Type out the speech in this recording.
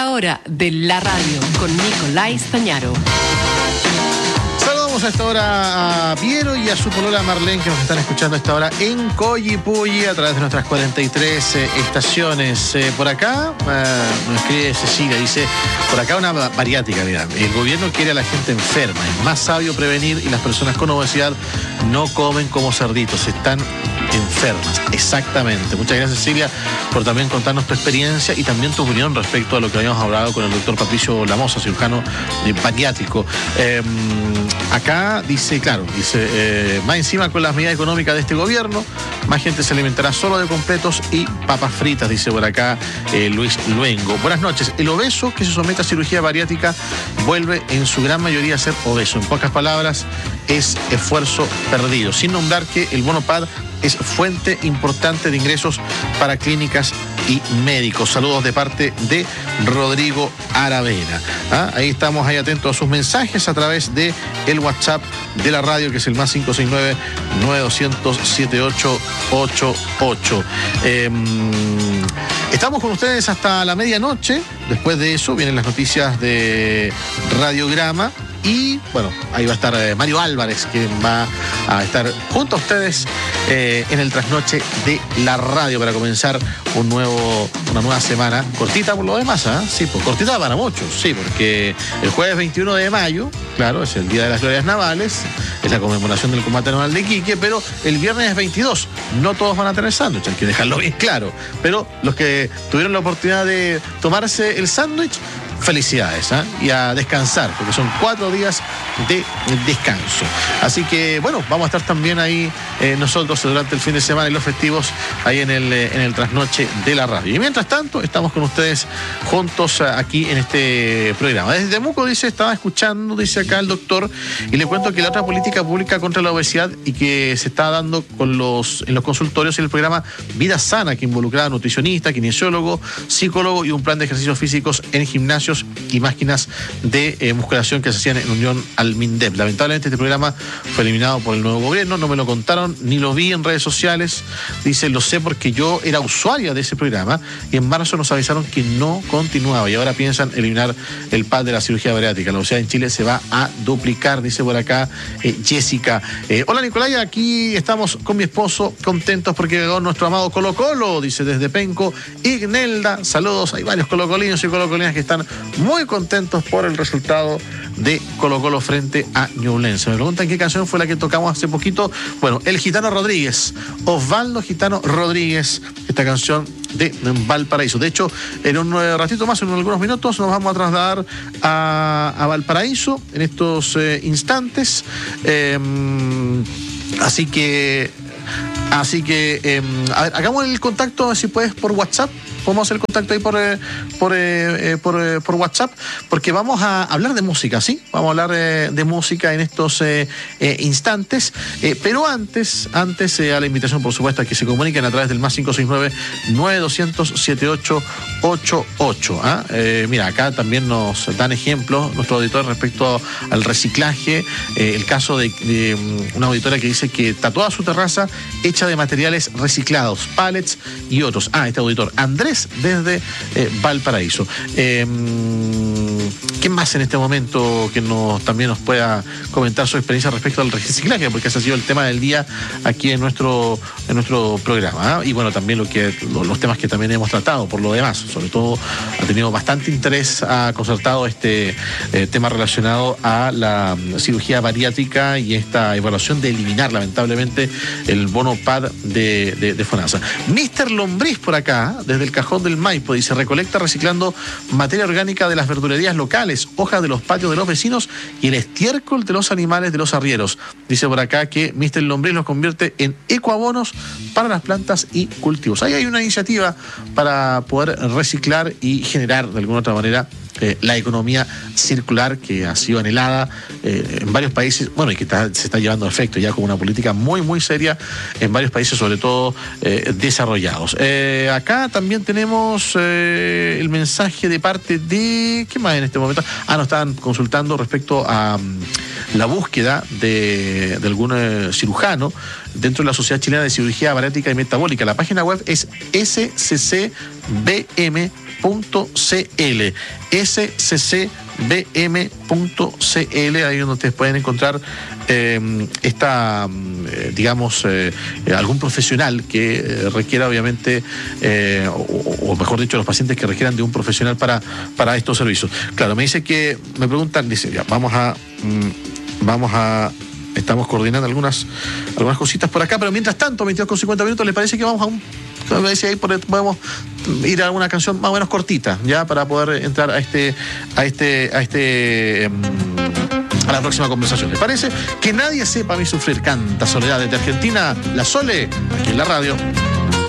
La hora de la radio con Nicolás Stañaro. Saludamos a esta hora a Piero y a su polola Marlene, que nos están escuchando a esta hora en Coyipulli a través de nuestras 43 estaciones. Por acá nos escribe Cecilia, dice, por acá una bariátrica, mira, el gobierno quiere a la gente enferma, es más sabio prevenir y las personas con obesidad no comen como cerditos, están enfermas. Exactamente. Muchas gracias, Cecilia, por también contarnos tu experiencia y también tu opinión respecto a lo que habíamos hablado con el doctor Patricio Lamosa, cirujano bariátrico. Acá dice, claro, más encima con las medidas económicas de este gobierno, más gente se alimentará solo de completos y papas fritas, dice por acá Luis Luengo. Buenas noches. El obeso que se somete a cirugía bariátrica vuelve en su gran mayoría a ser obeso. En pocas palabras, es esfuerzo perdido. Sin nombrar que el bono PAD es fuente importante de ingresos para clínicas y médicos. Saludos de parte de Rodrigo Aravena. Ahí estamos ahí atentos a sus mensajes a través de el WhatsApp de la radio, que es el más 569-9200-7888. Estamos con ustedes hasta la medianoche. Después de eso vienen las noticias de Radiograma. Y bueno, ahí va a estar Mario Álvarez, quien va a estar junto a ustedes en el trasnoche de la radio para comenzar una nueva semana. Cortita por lo demás, ¿eh? Sí, pues cortita para muchos, sí, porque el jueves 21 de mayo, claro, es el Día de las Glorias Navales, es la conmemoración del combate naval de Iquique, pero el viernes 22 no todos van a tener sándwich, hay que dejarlo bien claro, pero los que tuvieron la oportunidad de tomarse el sándwich, felicidades, y a descansar, porque son 4 días de descanso. Así que, bueno, vamos a estar también ahí nosotros durante el fin de semana y los festivos ahí en el trasnoche de la radio. Y mientras tanto, estamos con ustedes juntos aquí en este programa. Desde Temuco, estaba escuchando, dice acá el doctor, y le cuento que la otra política pública contra la obesidad y que se está dando en los consultorios y el programa Vida Sana, que involucraba a nutricionista, kinesiólogo, psicólogo y un plan de ejercicios físicos en gimnasios y máquinas de musculación que se hacían en unión al MINDEP. Lamentablemente este programa fue eliminado por el nuevo gobierno, no me lo contaron, ni lo vi en redes sociales. Dice, lo sé porque yo era usuaria de ese programa y en marzo nos avisaron que no continuaba y ahora piensan eliminar el PAD de la cirugía bariátrica. La obesidad en Chile se va a duplicar, dice por acá Jessica. Hola Nicolás, aquí estamos con mi esposo contentos porque llegó nuestro amado Colo Colo, dice desde Penco. Ignelda, saludos, hay varios colocolinos y colocolinas que están muy contentos por el resultado de Colo Colo frente a Ñublense. Me preguntan qué canción fue la que tocamos hace poquito. Bueno, El Gitano Rodríguez, Osvaldo Gitano Rodríguez, esta canción de Valparaíso. De hecho, en un ratito más, en algunos minutos, nos vamos a trasladar a Valparaíso en estos instantes. Así que a ver, hagamos el contacto, si puedes, por WhatsApp. Podemos hacer el contacto ahí por WhatsApp, porque vamos a hablar de música, ¿sí? Vamos a hablar de música en estos instantes, pero antes a la invitación, por supuesto, a que se comuniquen a través del más 569-9200-7888. Mira, acá también nos dan ejemplos nuestro auditor respecto al reciclaje, el caso de una auditora que dice que está toda su terraza hecha de materiales reciclados, pallets y otros. Este auditor, Andrés, desde Valparaíso. ¿Quién más en este momento que también nos pueda comentar su experiencia respecto al reciclaje? Porque ese ha sido el tema del día aquí en nuestro programa. Y bueno, también los temas que también hemos tratado por lo demás. Sobre todo ha tenido bastante interés, ha concertado este tema relacionado a la cirugía bariátrica y esta evaluación de eliminar lamentablemente el bono PAD de FONASA. Mr. Lombriz por acá, desde el Cajón del Maipo, dice, recolecta reciclando materia orgánica de las verdulerías locales, hojas de los patios de los vecinos y el estiércol de los animales de los arrieros. Dice por acá que Mr. Lombriz los convierte en ecoabonos para las plantas y cultivos. Ahí hay una iniciativa para poder reciclar y generar de alguna otra manera la economía circular que ha sido anhelada en varios países, bueno, y que se está llevando a efecto ya como una política muy, muy seria en varios países, sobre todo desarrollados. Acá también tenemos el mensaje de parte de... ¿Qué más en este momento? Nos estaban consultando respecto a la búsqueda de algún cirujano dentro de la Sociedad Chilena de Cirugía Bariátrica y Metabólica. La página web es sccbm.cl. sccbm.cl, ahí donde ustedes pueden encontrar algún profesional que requiera, obviamente, o mejor dicho, los pacientes que requieran de un profesional para estos servicios. Claro, me preguntan, dice, ya, estamos coordinando algunas cositas por acá, pero mientras tanto, 22:50, ¿le parece que vamos a ver si ahí podemos ir a alguna canción más o menos cortita, ya, para poder entrar a la próxima conversación? ¿Les parece? Que nadie sepa a mí sufrir, canta Soledad desde Argentina, la Sole, aquí en la radio.